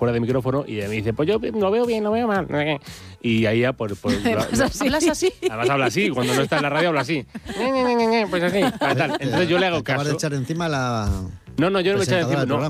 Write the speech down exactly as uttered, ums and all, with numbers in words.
fuera de micrófono y me dice, pues yo lo veo bien, lo veo mal. Y ahí ya, pues... pues lo, lo, ¿Hablas así? Además habla así, cuando no está en la radio habla así. Pues así, tal. Entonces yo le hago Acabas caso. de echar encima la... No, no, yo no me echaba encima, no.